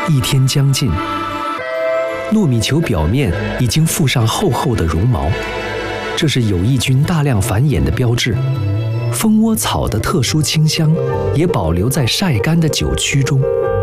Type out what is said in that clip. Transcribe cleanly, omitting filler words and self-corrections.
一天将近，糯米球表面已经附上厚厚的绒毛，这是有益菌大量繁衍的标志。蜂窝草的特殊清香也保留在晒干的酒曲中。